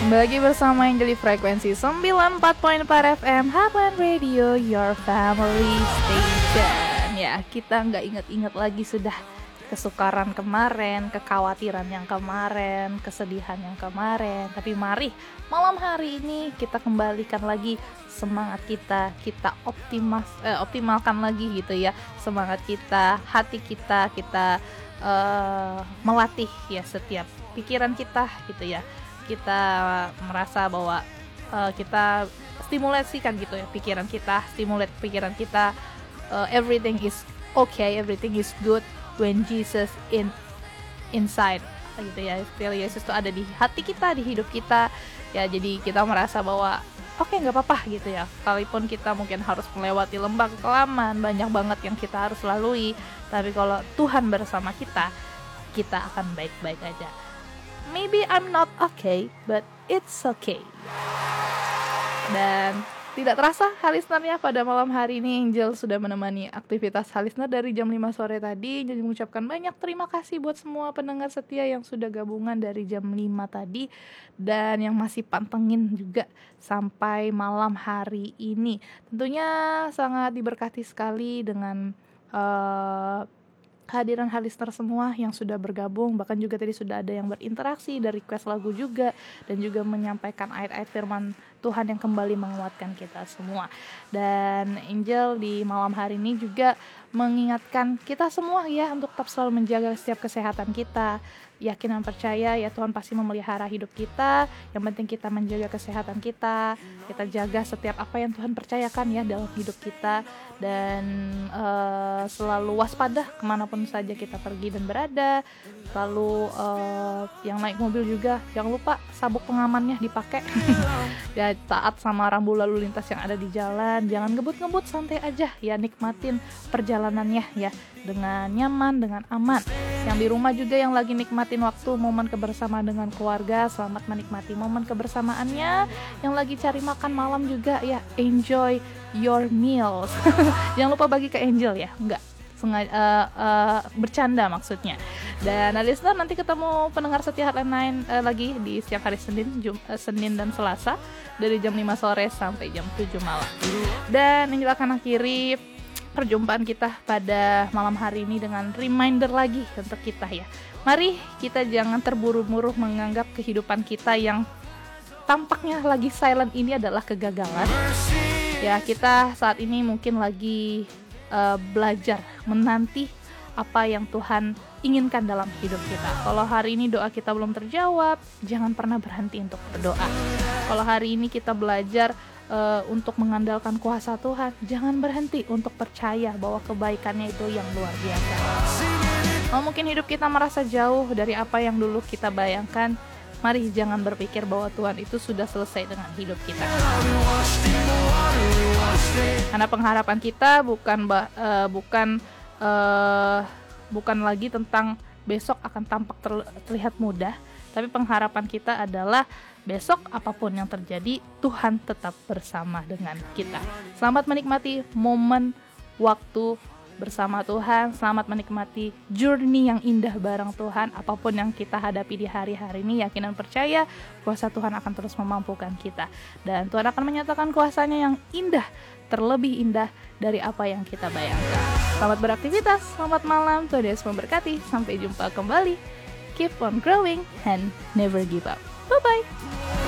Kembali bersama yang jadi frekuensi 94.4 FM Hapan Radio, your family station. Ya, kita nggak ingat-ingat lagi sudah kesukaran kemarin, kekhawatiran yang kemarin, kesedihan yang kemarin. Tapi mari malam hari ini kita kembalikan lagi semangat kita, kita optimalkan lagi gitu ya semangat kita, hati kita, melatih ya setiap pikiran kita gitu ya. Kita merasa bahwa kita stimulasikan gitu ya pikiran kita, stimulate pikiran kita. Everything is okay, everything is good when Jesus inside gitu ya. Still Yesus itu ada di hati kita, di hidup kita ya. Jadi kita merasa bahwa oke, nggak apa-apa gitu ya. Sekalipun kita mungkin harus melewati lembah kekelaman, banyak banget yang kita harus lalui, tapi kalau Tuhan bersama kita, kita akan baik-baik aja. Maybe I'm not okay, but it's okay. Dan tidak terasa listener-nya pada malam hari ini Angel sudah menemani aktivitas listener dari jam 5 sore tadi. Jadi mengucapkan banyak terima kasih buat semua pendengar setia yang sudah gabungan dari jam 5 tadi dan yang masih pantengin juga sampai malam hari ini. Tentunya sangat diberkati sekali dengan kehadiran listener semua yang sudah bergabung. Bahkan juga tadi sudah ada yang berinteraksi dari request lagu juga, dan juga menyampaikan ayat-ayat firman Tuhan yang kembali menguatkan kita semua. Dan Angel di malam hari ini juga mengingatkan kita semua ya untuk tetap selalu menjaga setiap kesehatan kita. Yakin dan percaya ya Tuhan pasti memelihara hidup kita. Yang penting kita menjaga kesehatan kita, kita jaga setiap apa yang Tuhan percayakan ya dalam hidup kita. Dan selalu waspada kemanapun saja kita pergi dan berada. Lalu yang naik mobil juga jangan lupa sabuk pengamannya dipakai. Ya, taat sama rambu lalu lintas yang ada di jalan. Jangan ngebut-ngebut, santai aja ya, nikmatin perjalanannya ya dengan nyaman, dengan aman. Yang di rumah juga yang lagi nikmatin waktu momen kebersamaan dengan keluarga, selamat menikmati momen kebersamaannya. Yang lagi cari makan malam juga ya, enjoy your meals. Jangan lupa bagi ke Angel ya, enggak bercanda maksudnya. Dan listener, nanti ketemu pendengar setia Hotline 9 lagi di setiap hari Senin dan Selasa dari jam 5 sore sampai jam 7 malam. Dan Angel akan akhiri perjumpaan kita pada malam hari ini dengan reminder lagi untuk kita ya. Mari kita jangan terburu-buru menganggap kehidupan kita yang tampaknya lagi silent ini adalah kegagalan. Ya, kita saat ini mungkin lagi belajar menanti apa yang Tuhan inginkan dalam hidup kita. Kalau hari ini doa kita belum terjawab, jangan pernah berhenti untuk berdoa. Kalau hari ini kita belajar untuk mengandalkan kuasa Tuhan, jangan berhenti untuk percaya bahwa kebaikannya itu yang luar biasa. Kalau mungkin hidup kita merasa jauh dari apa yang dulu kita bayangkan, mari jangan berpikir bahwa Tuhan itu sudah selesai dengan hidup kita. Karena pengharapan kita bukan lagi tentang besok akan tampak terlihat mudah, tapi pengharapan kita adalah besok apapun yang terjadi, Tuhan tetap bersama dengan kita. Selamat menikmati momen waktu bersama Tuhan, selamat menikmati journey yang indah bareng Tuhan. Apapun yang kita hadapi di hari-hari ini, yakin dan percaya kuasa Tuhan akan terus memampukan kita. Dan Tuhan akan menyatakan kuasanya yang indah, terlebih indah dari apa yang kita bayangkan. Selamat beraktivitas, selamat malam, Tuhan Yesus memberkati. Sampai jumpa kembali. Keep on growing and never give up. Bye-bye.